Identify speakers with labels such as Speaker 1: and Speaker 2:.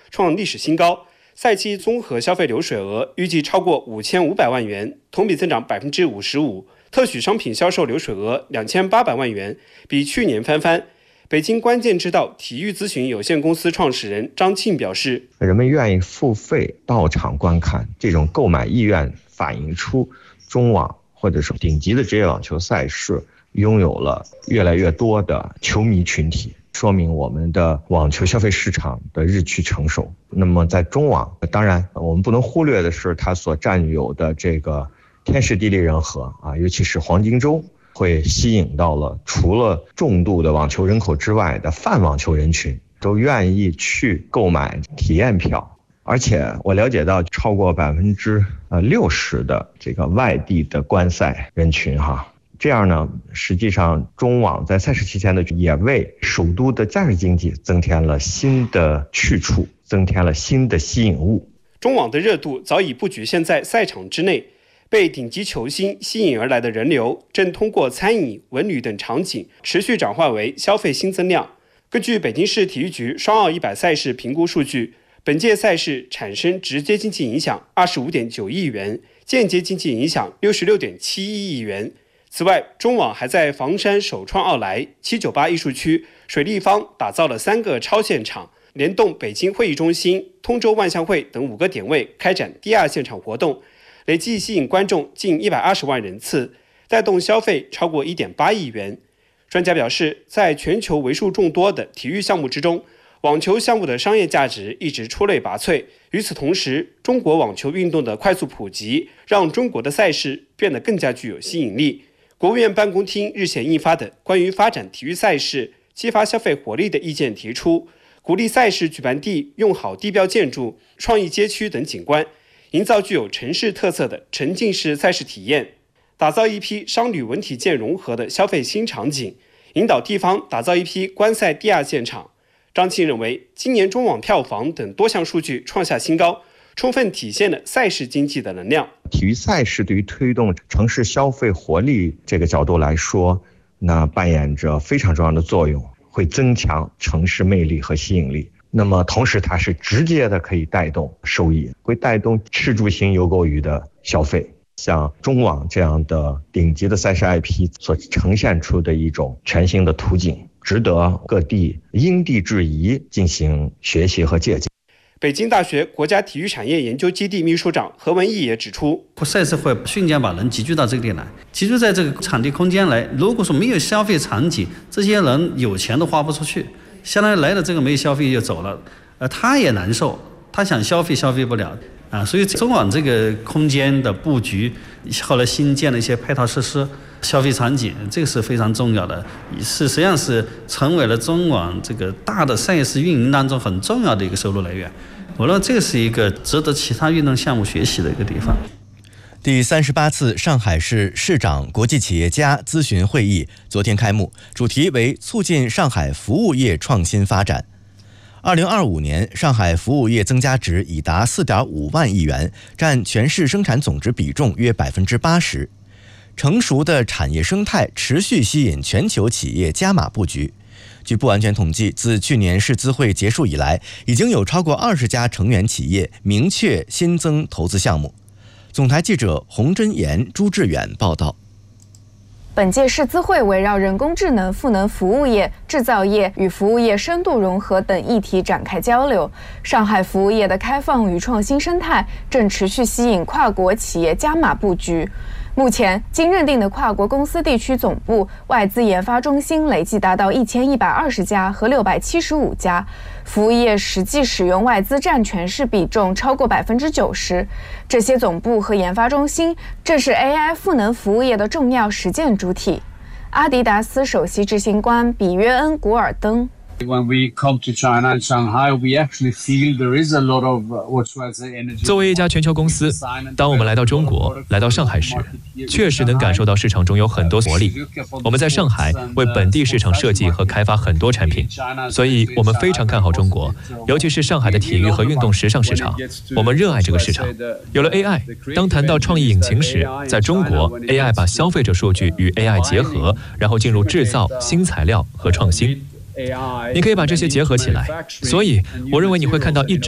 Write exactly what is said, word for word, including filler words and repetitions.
Speaker 1: 创历史新高。赛季综合消费流水额预计超过五千五百万元，同比增长百分之五十五。特许商品销售流水额两千八百万元，比去年翻番。北京关键之道体育咨询有限公司创始人张庆表示，
Speaker 2: 人们愿意付费到场观看，这种购买意愿反映出中网或者是顶级的职业网球赛事拥有了越来越多的球迷群体，说明我们的网球消费市场的日趋成熟。那么在中网，当然我们不能忽略的是它所占有的这个天时地利人和啊，尤其是黄金周会吸引到了除了重度的网球人口之外的泛网球人群，都愿意去购买体验票。而且我了解到超过百分之呃六十的这个外地的观赛人群哈，这样呢，实际上中网在赛事期间呢，也为首都的假日经济增添了新的去处，增添了新的吸引物。
Speaker 1: 中网的热度早已不局限在赛场之内，被顶级球星吸引而来的人流，正通过餐饮、文旅等场景持续转化为消费新增量。根据北京市体育局双奥一百赛事评估数据，本届赛事产生直接经济影响二十五点九亿元，间接经济影响六十六点七一亿元。此外，中网还在房山首创奥莱、七九八艺术区、水立方打造了三个超现场，联动北京会议中心、通州万象汇等五个点位开展第二现场活动，累计吸引观众近一百二十万人次，带动消费超过一点八亿元。专家表示，在全球为数众多的体育项目之中，网球项目的商业价值一直出类拔萃。与此同时，中国网球运动的快速普及，让中国的赛事变得更加具有吸引力。国务院办公厅日前印发的关于发展体育赛事、激发消费活力的意见提出，鼓励赛事举办地用好地标建筑、创意街区等景观，营造具有城市特色的沉浸式赛事体验，打造一批商旅文体健融合的消费新场景，引导地方打造一批观赛第二现场。张庆认为，今年中网票房等多项数据创下新高，充分体现了赛事经济的能量。
Speaker 2: 体育赛事对于推动城市消费活力这个角度来说，那扮演着非常重要的作用，会增强城市魅力和吸引力。那么同时它是直接的可以带动收益，会带动吃住行游购娱的消费。像中网这样的顶级的赛事 I P 所呈现出的一种全新的图景，值得各地因地制宜进行学习和借鉴。
Speaker 1: 北京大学国家体育产业研究基地秘书长何文义也指出，
Speaker 3: 赛事会瞬间把人集聚到这个地来，集聚在这个场地空间来。如果说没有消费场景，这些人有钱都花不出去，相当于来了这个没有消费就走了，呃，他也难受，他想消费消费不了啊。所以中网这个空间的布局，后来新建了一些配套设施、消费场景，这个是非常重要的，是实际上是成为了中网这个大的赛事运营当中很重要的一个收入来源。我认为这是一个值得其他运动项目学习的一个地方。
Speaker 4: 第三十八次上海市市长国际企业家咨询会议昨天开幕，主题为促进上海服务业创新发展。二零二五年，上海服务业增加值已达四点五万亿元，占全市生产总值比重约百分之八十。成熟的产业生态持续吸引全球企业加码布局。据不完全统计，自去年市咨会结束以来，已经有超过二十家成员企业明确新增投资项目。总台记者洪真言、朱志远报道。
Speaker 5: 本届市咨会围绕人工智能、赋能服务业、制造业与服务业深度融合等议题展开交流。上海服务业的开放与创新生态正持续吸引跨国企业加码布局。目前，经认定的跨国公司地区总部、外资研发中心累计达到一千一百二十家和六百七十五家，服务业实际使用外资占全市比重超过百分之九十。这些总部和研发中心正是 A I 赋能服务业的重要实践主体。阿迪达斯首席执行官比约恩·古尔登。
Speaker 6: When we come to China and Shanghai, we actually feel there is a lot of what should I say energy.
Speaker 7: 作为一家全球公司，当我们来到中国、来到上海时，确实能感受到市场中有很多活力。我们在上海为本地市场设计和开发很多产品，所以我们非常看好中国，尤其是上海的体育和运动时尚市场。我们热爱这个市场。有了 A I， 当谈到创意引擎时，在中国 A I 把消费者数据与 A I 结合，然后进入制造、新材料和创新。你可以把这些结合起来，所以我认为你会看到一整